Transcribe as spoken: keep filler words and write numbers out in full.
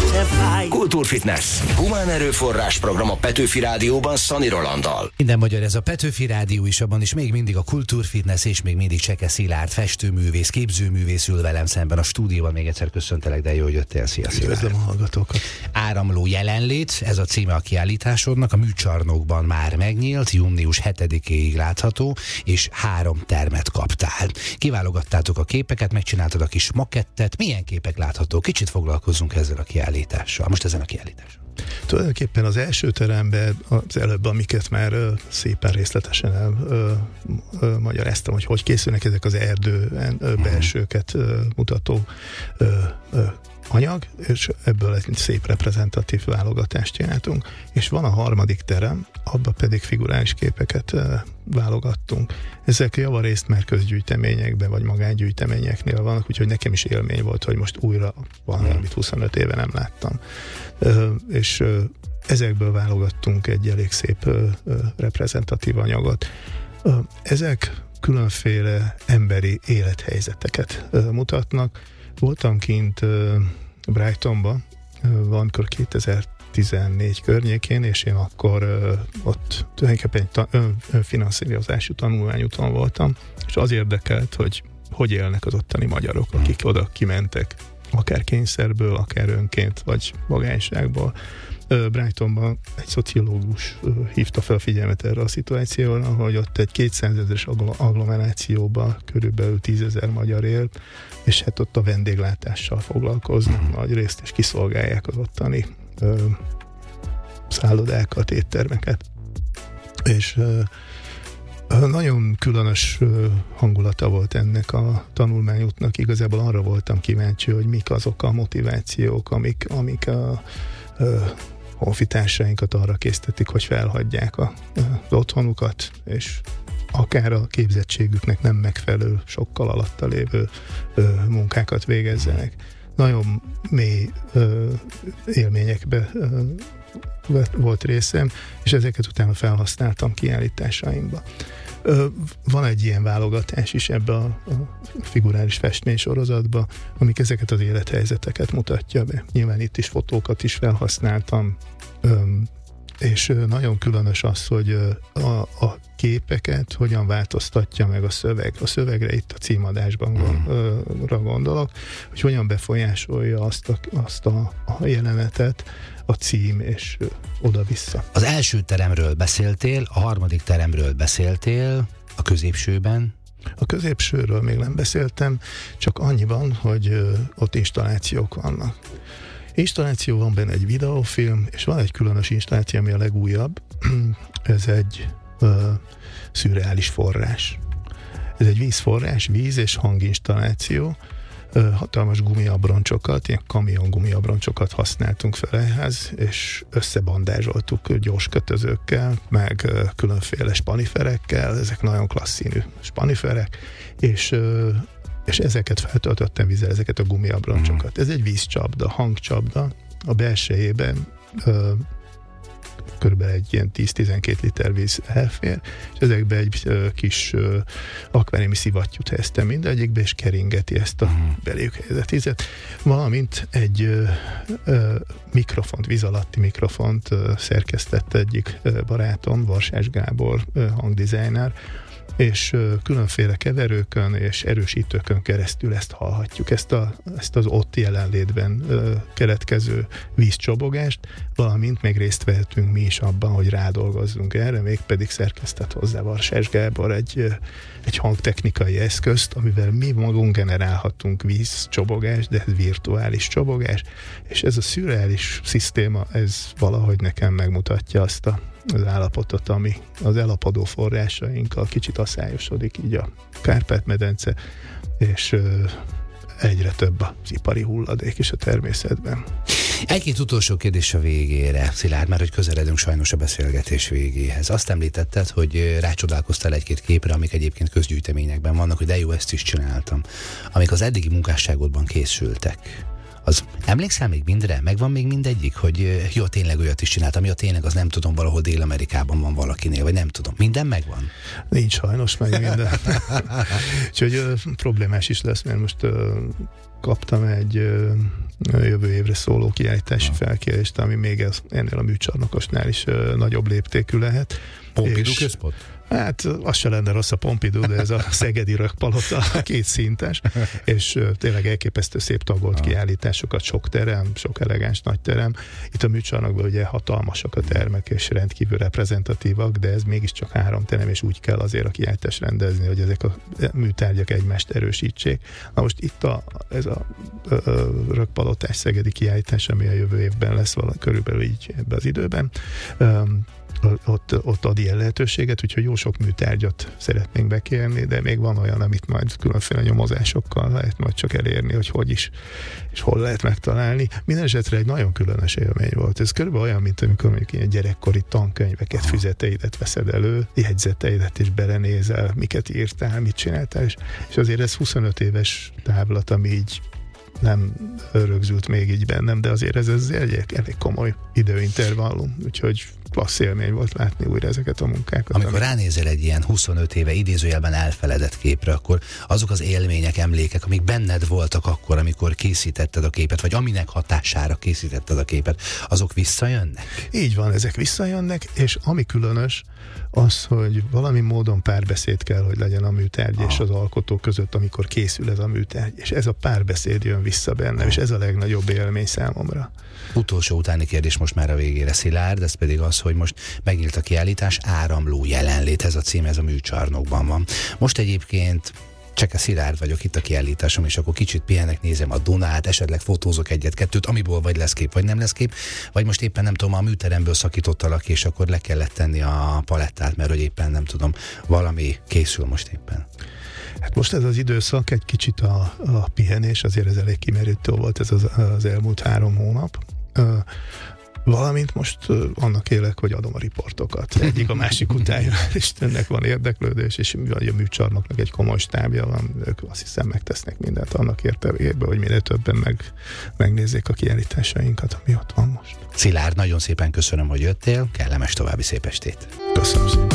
Kultúrfitness. Humán erőforrás program a Petőfi Rádióban Szani Rolanddal. Minden magyar, ez a Petőfi Rádió is, abban is még mindig a Kultúrfitness, és még mindig Cseke Szilárd, festőművész, képzőművész ül velem szemben a stúdióban. Még egyszer köszöntelek, de jó, hogy jöttél. Szia, Szilárd. Üdvözlöm a hallgatókat. Áramló jelenlét, ez a címe a kiállításodnak, a műcsarnokban már megnyílt, június hetedikéig látható, és három termet kaptál. Kiválogattátok a képeket, megcsináltad a kis makettet. Milyen képek látható? Kicsit foglalkozzunk ezzel a kiállítással. Most ezen a kiállításon. Tulajdonképpen az első teremben az előbb, amiket már ö, szépen részletesen elmagyaráztam, hogy hogy készülnek ezek az erdő ö, belsőket ö, mutató ö, ö, anyag, és ebből egy szép reprezentatív válogatást csináltunk. És van a harmadik terem, abban pedig figurális képeket uh, válogattunk. Ezek javarészt már közgyűjteményekben, vagy magángyűjteményeknél vannak, úgyhogy nekem is élmény volt, hogy most újra van, amit huszonöt éve nem láttam. Uh, és uh, ezekből válogattunk egy elég szép uh, uh, reprezentatív anyagot. Uh, ezek különféle emberi élethelyzeteket uh, mutatnak. Voltam kint uh, Brightonban, uh, valamikor kétezer-tizennégy környékén, és én akkor uh, ott tulajdonképpen egy ta- ön, önfinanszírozású tanulmányúton voltam, és az érdekelt, hogy hogy élnek az ottani magyarok, akik oda kimentek, akár kényszerből, akár önként, vagy magányságból. Uh, Brightonban egy szociológus uh, hívta fel a figyelmet erre a szituációra, hogy ott egy kétszázezres agglomerációban körülbelül tízezer magyar él, és hát ott a vendéglátással foglalkoznak nagy részt, és kiszolgálják az ottani uh, szállodákat, éttermeket. És uh, nagyon különös uh, hangulata volt ennek a tanulmányútnak. Igazából arra voltam kíváncsi, hogy mik azok a motivációk, amik, amik a uh, honfitársainkat arra késztetik, hogy felhagyják a, az otthonukat, és akár a képzettségüknek nem megfelelő, sokkal alatta lévő ö, munkákat végezzenek. Nagyon mély ö, élményekbe ö, volt részem, és ezeket utána felhasználtam kiállításaimba. Ö, van egy ilyen válogatás is ebbe a, a figurális festménysorozatba, amik ezeket az élethelyzeteket mutatja be. Nyilván itt is fotókat is felhasználtam, ö, és nagyon különös az, hogy a, a képeket hogyan változtatja meg a szöveg. A szövegre itt a címadásban gondolok, hogy hogyan befolyásolja azt a, azt a, a jelenetet a cím, és oda-vissza. Az első teremről beszéltél, a harmadik teremről beszéltél, a középsőben? A középsőről még nem beszéltem, csak annyiban, hogy ott installációk vannak. Installáció van benne, egy videófilm, és van egy különös installáció, ami a legújabb. Ez egy uh, szürreális forrás. Ez egy vízforrás, víz és hanginstalláció. Uh, hatalmas gumiabroncsokat, ilyen kamion gumiabroncsokat használtunk fel ehhez, és összebandázsoltuk gyors kötözőkkel, meg uh, különféle spaniferekkel, ezek nagyon klassz színű spaniferek, és uh, és ezeket feltöltöttem vízzel, ezeket a gumiabroncsokat. Ez egy vízcsapda, hangcsapda, a belsejében ö, körülbelül egy ilyen tíz-tizenkét liter víz elfér, és ezekbe egy ö, kis ö, akváriumi szivattyút helyeztem mindegyikbe, és keringeti ezt a beléjük helyezett vízet, valamint egy ö, ö, mikrofont, víz alatti mikrofont ö, szerkesztett egyik ö, barátom, Varsás Gábor ö, hangdesigner, és uh, különféle keverőkön és erősítőkön keresztül ezt hallhatjuk, ezt, a, ezt az ott jelenlétben uh, keletkező vízcsobogást, valamint még részt vehetünk mi is abban, hogy rádolgozzunk erre, mégpedig szerkesztett hozzá Varsás Gábor egy, uh, egy hangtechnikai eszközt, amivel mi magunk generálhatunk vízcsobogást, de ez virtuális csobogás, és ez a szürreális szisztéma, ez valahogy nekem megmutatja azt a az állapotot, ami az elapadó forrásainkkal kicsit aszályosodik, így a Kárpát-medence, és ö, egyre több az ipari hulladék is a természetben. Egy-két utolsó kérdés a végére, Szilárd, mert hogy közeledünk sajnos a beszélgetés végéhez. Azt említetted, hogy rácsodálkoztál egy-két képre, amik egyébként közgyűjteményekben vannak, hogy de jó, ezt is csináltam. Amik az eddigi munkásságodban készültek, az emlékszel még mindre? Megvan még mindegyik, hogy jó, tényleg olyat is csináltam, jó, tényleg az nem tudom, valahol Dél-Amerikában van valakinél, vagy nem tudom. Minden megvan? Nincs sajnos meg minden. Úgyhogy ö, problémás is lesz, mert most ö, kaptam egy ö, jövő évre szóló kiállítási ah. felkérést, ami még ez, ennél a műcsarnokosnál is ö, nagyobb léptékű lehet. Pompidou központ? Hát az se lenne rossz a Pompidou, de ez a szegedi rökpalota két szintes, és uh, tényleg elképesztő szép tagolt ah. kiállításokat, sok terem, sok elegáns nagy terem. Itt a műcsarnokban ugye hatalmasak a termek, és rendkívül reprezentatívak, de ez mégiscsak három terem, és úgy kell azért a kiállítást rendezni, hogy ezek a műtárgyak egymást erősítsék. Na most itt a, ez a, a, a rökpalotás szegedi kiállítás, ami a jövő évben lesz valami körülbelül így ebben az időben, um, Ott, ott ad ilyen lehetőséget, úgyhogy jó sok műtárgyat szeretnénk bekérni, de még van olyan, amit majd különféle nyomozásokkal lehet majd csak elérni, hogy hogy is, és hol lehet megtalálni. Minden esetre egy nagyon különös élmény volt. Ez körülbelül olyan, mint amikor mondjuk ilyen gyerekkori tankönyveket, füzeteidet veszed elő, jegyzeteidet, és belenézel, miket írtál, mit csináltál, és, és azért ez huszonöt éves távlat, ami így nem rögzült még így bennem, de azért ez, ez egy elég komoly időintervallum, úgyhogy klassz élmény volt látni újra ezeket a munkákat. Amikor amik... ránézel egy ilyen huszonöt éve idézőjelben elfeledett képre, akkor azok az élmények, emlékek, amik benned voltak akkor, amikor készítetted a képet, vagy aminek hatására készítetted a képet, azok visszajönnek? Így van, ezek visszajönnek, és ami különös, az, hogy valami módon párbeszéd kell, hogy legyen a műtárgy ah. és az alkotó között, amikor készül ez a műtárgy. És ez a párbeszéd jön vissza bennem, ah. és ez a legnagyobb élmény számomra. Utolsó utáni kérdés most már a végére, Szilárd, ez pedig az, hogy most megnyílt a kiállítás, Áramló jelenlét, ez a cím, ez a műcsarnokban van. Most egyébként Cseke Szilárd vagyok, itt a kiállításom, és akkor kicsit pihenek, nézem a Dunát, esetleg fotózok egyet-kettőt, amiből vagy lesz kép, vagy nem lesz kép, vagy most éppen nem tudom, a műteremből szakítottalak, és akkor le kellett tenni a palettát, mert hogy éppen nem tudom, valami készül most éppen. Hát most ez az időszak, egy kicsit a, a pihenés, azért ez elég kimerítő volt ez az, az elmúlt három hónap. Uh, Valamint most uh, annak élek, hogy adom a riportokat. Egyik a másik után, és ennek van érdeklődés, és a műcsarnoknak egy komoly stábja van, ők azt hiszem megtesznek mindent annak értelmében, hogy minél többen meg, megnézzék a kiállításainkat, ami ott van most. Szilárd, nagyon szépen köszönöm, hogy jöttél, kellemes további szép estét. Köszönöm szépen.